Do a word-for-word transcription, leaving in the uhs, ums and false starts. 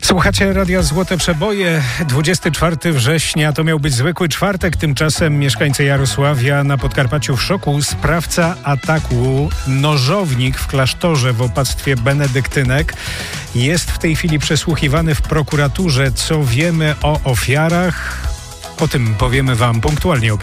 Słuchacie Radia Złote Przeboje. dwudziestego czwartego września to miał być zwykły czwartek. Tymczasem mieszkańcy Jarosławia na Podkarpaciu w szoku. Sprawca ataku, nożownik w klasztorze w opactwie benedyktynek, jest w tej chwili przesłuchiwany w prokuraturze. Co wiemy o ofiarach? O tym powiemy Wam punktualnie o